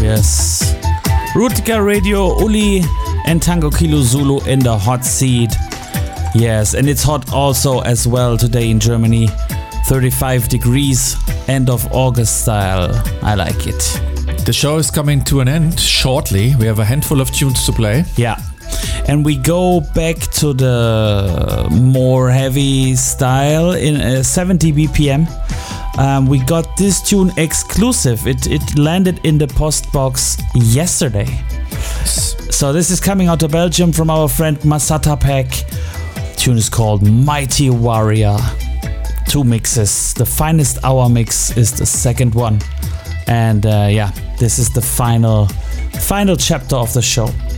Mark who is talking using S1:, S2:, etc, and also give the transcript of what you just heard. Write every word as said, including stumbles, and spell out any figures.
S1: Yes. Rootika Radio, Uli and Tango Kilo Zulu in the hot seat. Yes, and it's hot also as well today in Germany. thirty-five degrees, end of August style. I like it.
S2: The show is coming to an end shortly. We have a handful of tunes to play.
S1: Yeah. And we go back to the more heavy style in uh, seventy B P M. Um, we got this tune exclusive. It it landed in the post box yesterday. So this is coming out of Belgium from our friend Masata Pack. Tune is called Mighty Warrior. Two mixes. The finest hour mix is the second one. And uh, yeah, this is the final final chapter of the show.